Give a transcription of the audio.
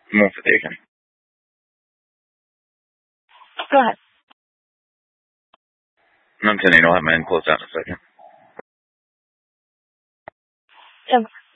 More for Deacon. Go ahead. I'm telling you, I'll have my end closed out in a second. Yeah.